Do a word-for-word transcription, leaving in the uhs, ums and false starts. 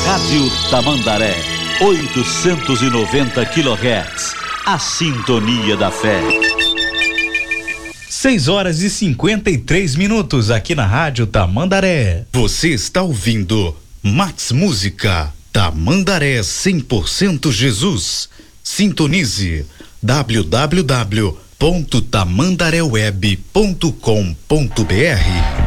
Rádio Tamandaré, oitocentos e noventa quilohertz. A sintonia da fé. seis horas e cinquenta e três minutos aqui na Rádio Tamandaré. Você está ouvindo Max Música Tamandaré cem por cento Jesus. Sintonize w w w ponto tamandaré web ponto com ponto b r.